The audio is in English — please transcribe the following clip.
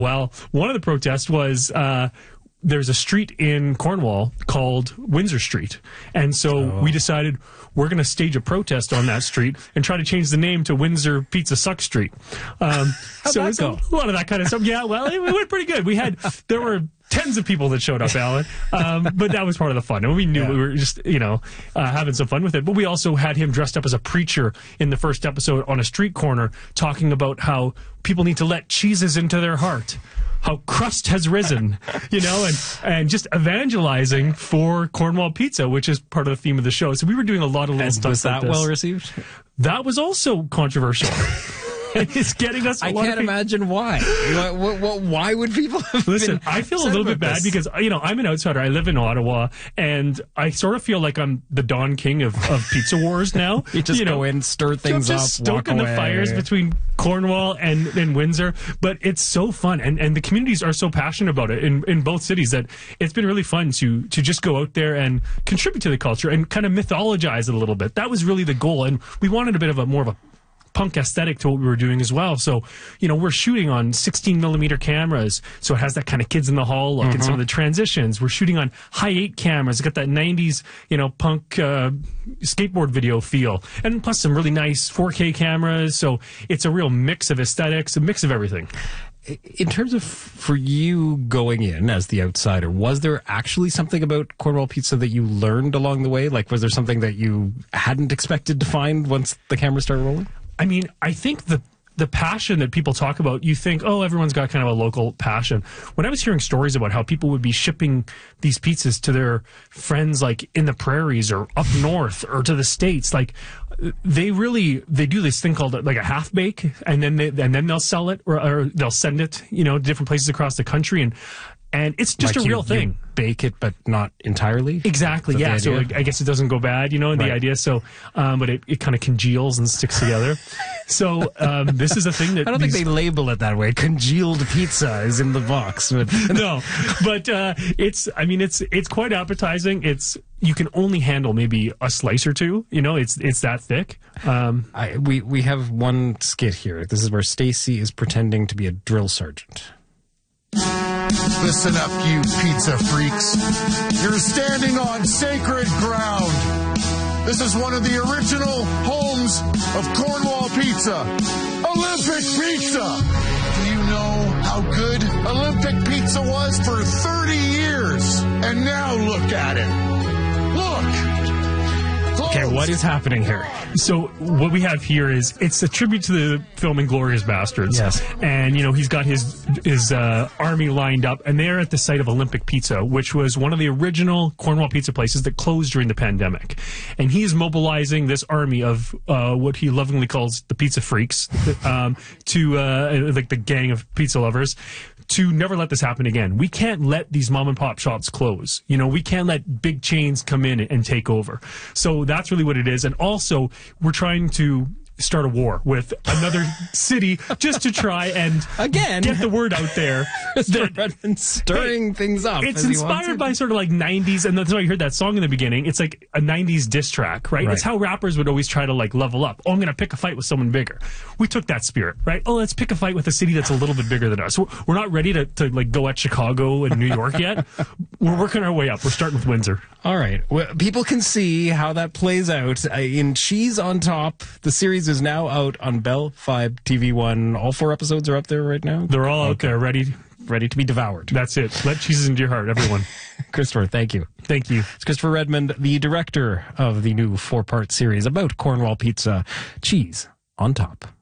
Well, one of the protests was there's a street in Cornwall called Windsor Street. And so we decided we're going to stage a protest on that street and try to change the name to Windsor Pizza Suck Street. So it's a lot of that kind of stuff. Yeah, well, it went pretty good. There were tens of people that showed up, Alan. But that was part of the fun. And we knew we were just, having some fun with it. But we also had him dressed up as a preacher in the first episode on a street corner talking about how people need to let cheeses into their heart. How crust has risen, and just evangelizing for Cornwall pizza, which is part of the theme of the show. So we were doing a lot of little stuff was that like this. Well received? That was also controversial. It's getting us. I can't imagine why. Why would people listen? I feel a little bit bad because I'm an outsider. I live in Ottawa, and I sort of feel like I'm the Don King of pizza wars now. You just go in, stir things up, just stoking the fires between Cornwall and Windsor. But it's so fun, and the communities are so passionate about it in both cities that it's been really fun to just go out there and contribute to the culture and kind of mythologize it a little bit. That was really the goal, and we wanted a bit of more of a punk aesthetic to what we were doing as well. So, we're shooting on 16 millimeter cameras. So it has that kind of Kids in the Hall look and some of the transitions. We're shooting on high 8 cameras. It's got that 90s, punk skateboard video feel. And plus some really nice 4K cameras. So it's a real mix of aesthetics, a mix of everything. In terms of for you going in as the outsider, was there actually something about Cornwall pizza that you learned along the way? Like, was there something that you hadn't expected to find once the camera started rolling? I mean, I think the passion that people talk about, you think, oh, everyone's got kind of a local passion. When I was hearing stories about how people would be shipping these pizzas to their friends, like in the prairies or up north or to the States, like they do this thing called like a half bake, and then they'll sell it or they'll send it, to different places across the country, and it's just like a real thing. You bake it, but not entirely? Exactly, yeah. So I guess it doesn't go bad, the idea. So, but it kind of congeals and sticks together. So this is a thing that... I don't think they label it that way. Congealed pizza is in the box. But no, but it's quite appetizing. You can only handle maybe a slice or two. It's that thick. We have one skit here. This is where Stacy is pretending to be a drill sergeant. Listen up, you pizza freaks. You're standing on sacred ground. This is one of the original homes of Cornwall pizza, Olympic Pizza. Do you know how good Olympic Pizza was for 30 years? And now look at it. Look. Okay, what is happening here? So what we have here is it's a tribute to the film Inglourious Basterds. Yes. And, he's got his army lined up, and they're at the site of Olympic Pizza, which was one of the original Cornwall pizza places that closed during the pandemic. And he is mobilizing this army of what he lovingly calls the pizza freaks, to like the gang of pizza lovers, to never let this happen again. We can't let these mom and pop shops close. We can't let big chains come in and take over. So that's really what it is. And also, we're trying to start a war with another city just to try and again get the word out there. Stirring things up. It's inspired by sort of like 90s, and that's why you heard that song in the beginning. It's like a 90s diss track, right? It's how rappers would always try to like level up. Oh, I'm going to pick a fight with someone bigger. We took that spirit, right? Oh, let's pick a fight with a city that's a little bit bigger than us. We're not ready to like go at Chicago and New York yet. We're working our way up. We're starting with Windsor. All right. Well, people can see how that plays out in Cheese on Top. The series is now out on Bell 5 TV1. All 4 episodes are up there right now? They're all out there, ready to be devoured. That's it. Let cheeses into your heart, everyone. Christopher, thank you. Thank you. It's Christopher Redmond, the director of the new 4-part series about Cornwall pizza, Cheese on Top.